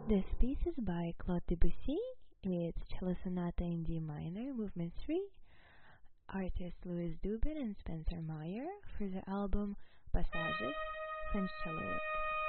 This piece is by Claude Debussy. It's Cello Sonata in D minor, Movement 3. Artists Louis Dubin and Spencer Meyer for the album Passages, French Cello Works.